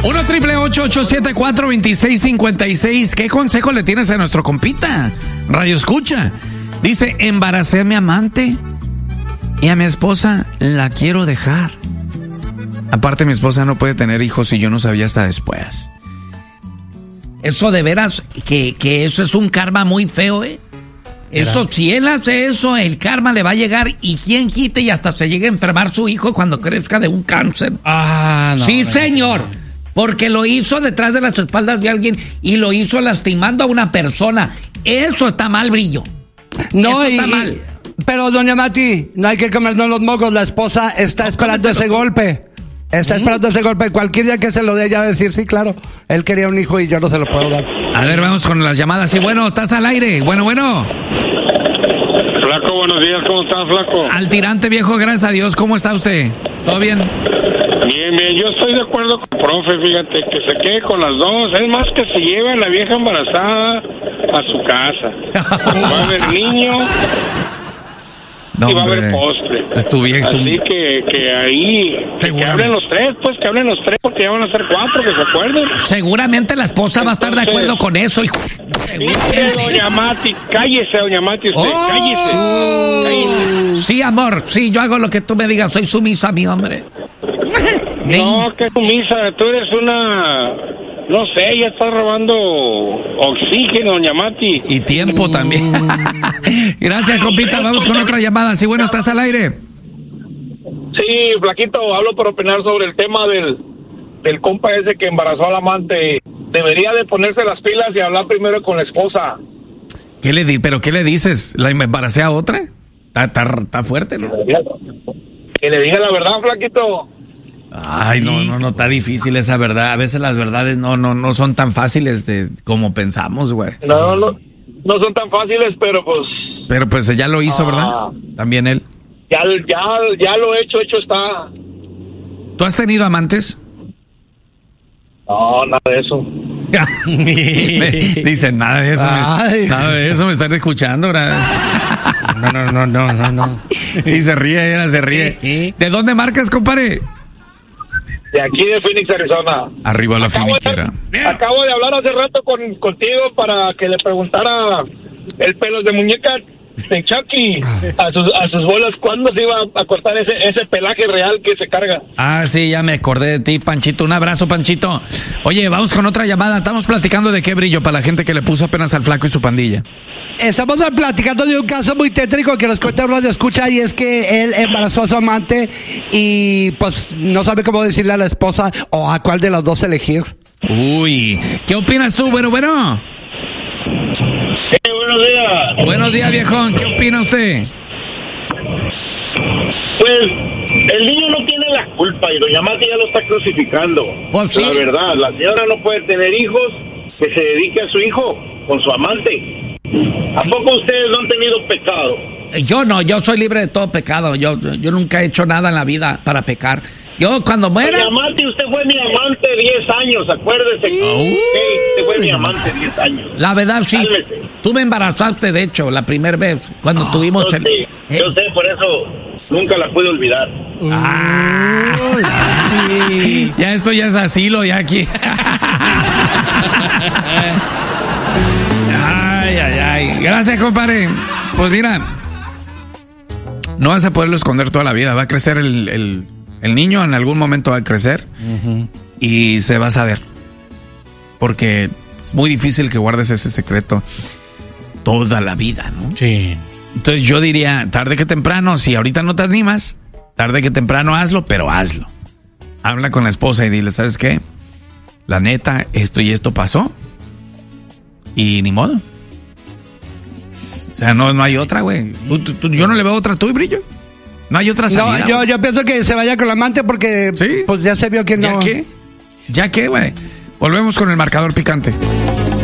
1-888-874-2656. ¿Qué consejo le tienes a nuestro compita? Radio Escucha. Dice, embaracé a mi amante y a mi esposa la quiero dejar. Aparte, mi esposa no puede tener hijos y yo no sabía hasta después. Eso de veras, que eso es un karma muy feo, ¿eh? Eso, si él hace eso, el karma le va a llegar y quién quite y hasta se llegue a enfermar su hijo cuando crezca de un cáncer. No, sí, señor. Porque lo hizo detrás de las espaldas de alguien y lo hizo lastimando a una persona. Eso está mal, Brillo. No, está mal. Pero, doña Mati, no hay que comernos los mocos. La esposa está esperando ese golpe. Está esperando ese golpe. Cualquier día que se lo dé, ya va a decir, sí, claro, él quería un hijo y yo no se lo puedo dar. A ver, vamos con las llamadas. Sí, bueno, estás al aire. Bueno. Flaco, buenos días. ¿Cómo estás, Flaco? Al tirante, viejo, gracias a Dios. ¿Cómo está usted? ¿Todo bien? Bien. Yo estoy de acuerdo con el profe, fíjate, que se quede con las dos. Es más, que se lleve a la vieja embarazada a su casa. Va a haber niño... No, y va a haber postre. Así que ahí que hablen los tres, porque ya van a ser 4, que se acuerden. Seguramente la esposa va a estar de acuerdo con eso, hijo. Doña Mati, cállese, usted, cállese. Sí, amor, sí, yo hago lo que tú me digas, soy sumisa, mi hombre. No, que sumisa, tú eres una... No sé, ya estás robando oxígeno, doña Mati. Y tiempo también. Gracias, compita. Vamos con otra llamada. Sí, bueno, ¿estás al aire? Sí, Flaquito, hablo por opinar sobre el tema del compa ese que embarazó al amante. Debería de ponerse las pilas y hablar primero con la esposa. ¿Pero qué le dices? ¿La embaracé a otra? Está fuerte, ¿no? Que le diga la verdad, Flaquito. Ay, no, está difícil esa verdad. A veces las verdades no son tan fáciles como pensamos, güey. No son tan fáciles, pero pues... Pero pues ya lo hizo, ¿verdad? También él. Ya lo hecho está. ¿Tú has tenido amantes? No, nada de eso. Dicen, nada de eso. Nada de eso, me están escuchando, ¿verdad? No. Y se ríe. ¿De dónde marcas, compadre? De aquí de Phoenix, Arizona. Arriba la finiquera. Acabo de hablar hace rato contigo para que le preguntara el pelos de muñeca de Chucky a sus bolas, ¿cuándo se iba a cortar ese pelaje real que se carga? Ah, sí, ya me acordé de ti, Panchito. Un abrazo, Panchito. Oye, vamos con otra llamada. Estamos platicando de qué, Brillo, para la gente que le puso apenas al flaco y su pandilla. Estamos platicando de un caso muy tétrico que nos cuenta Radio Escucha, y es que él embarazó a su amante y pues no sabe cómo decirle a la esposa o a cuál de las dos elegir. Uy, ¿qué opinas tú? Bueno. Buenos días. Buenos días, viejón. ¿Qué opina usted? Pues el niño no tiene la culpa y doña Mati ya lo está crucificando. Pues sí. La verdad, la señora no puede tener hijos, que se dedique a su hijo con su amante. ¿A poco ustedes no han tenido pecado? Yo no, yo soy libre de todo pecado. Yo nunca he hecho nada en la vida para pecar. Yo cuando muera... Doña Mati, usted fue mi amante 10 años, acuérdese. Usted fue mi amante 10 años. La verdad, sí. Cálmese. Tú me embarazaste, de hecho, la primera vez, cuando tuvimos... Yo sé, por eso nunca la pude olvidar. Ya esto ya es asilo, ya aquí. Ay. Gracias, compadre. Pues mira, no vas a poderlo esconder toda la vida. Va a crecer el niño, en algún momento va a crecer. Y se va a saber. Porque es muy difícil que guardes ese secreto toda la vida, ¿no? Sí. Entonces yo diría, tarde que temprano, si ahorita no te animas, tarde que temprano hazlo, pero hazlo. Habla con la esposa y dile, ¿sabes qué? La neta, esto y esto pasó. Y ni modo. O sea, no hay otra, güey. Yo no le veo otra, ¿tú, Brillo? No hay otra salida. No, yo pienso que se vaya con la amante porque ¿sí? Pues ya se vio que no. ¿Ya qué, güey? Volvemos con el marcador picante.